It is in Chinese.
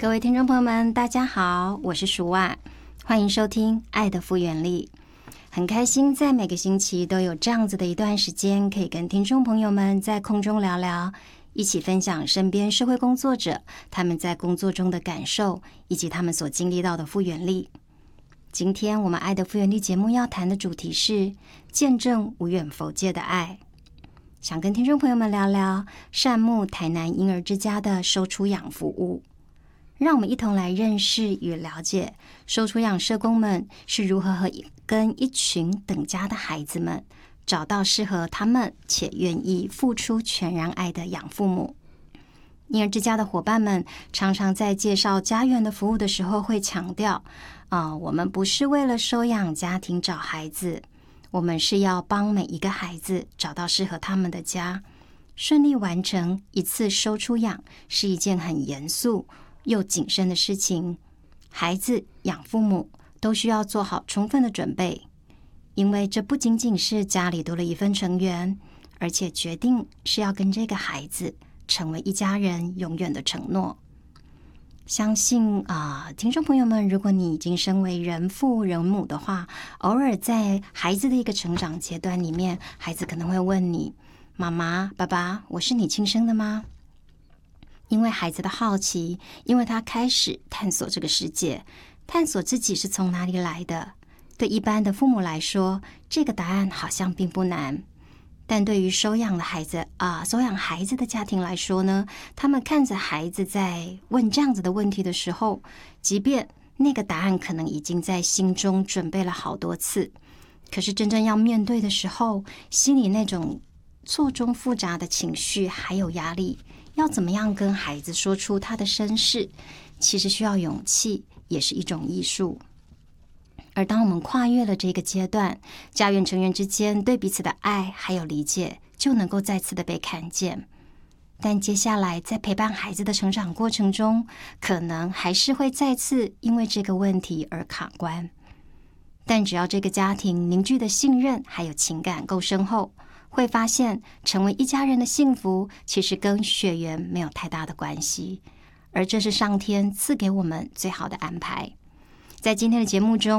各位听众朋友们，大家好，我是舒婉，欢迎收听《爱的复原力》。很开心在每个星期都有这样子的一段时间，可以跟听众朋友们在空中聊聊，一起分享身边社会工作者他们在工作中的感受，以及他们所经历到的复原力。今天我们《爱的复原力》节目要谈的主题是见证无远弗届的爱。想跟听众朋友们聊聊善牧台南婴儿之家的收出养服务，让我们一同来认识与了解收出养社工们是如何跟一群等家的孩子们找到适合他们且愿意付出全然爱的养父母。婴儿之家的伙伴们常常在介绍家园的服务的时候会强调，我们不是为了收养家庭找孩子，我们是要帮每一个孩子找到适合他们的家。顺利完成一次收出养是一件很严肃又谨慎的事情，孩子、养父母都需要做好充分的准备，因为这不仅仅是家里多了一份成员，而且决定是要跟这个孩子成为一家人永远的承诺。相信听众朋友们，如果你已经身为人父人母的话，偶尔在孩子的一个成长阶段里面，孩子可能会问你，妈妈、爸爸，我是你亲生的吗？因为孩子的好奇，因为他开始探索这个世界，探索自己是从哪里来的。对一般的父母来说，这个答案好像并不难，但对于收养孩子的家庭来说呢，他们看着孩子在问这样子的问题的时候，即便那个答案可能已经在心中准备了好多次，可是真正要面对的时候，心里那种错综复杂的情绪还有压力，要怎么样跟孩子说出他的身世，其实需要勇气，也是一种艺术。而当我们跨越了这个阶段，家园成员之间对彼此的爱还有理解就能够再次的被看见。但接下来在陪伴孩子的成长过程中，可能还是会再次因为这个问题而卡关。但只要这个家庭凝聚的信任还有情感够深厚，会发现成为一家人的幸福其实跟血缘没有太大的关系，而这是上天赐给我们最好的安排。在今天的节目中，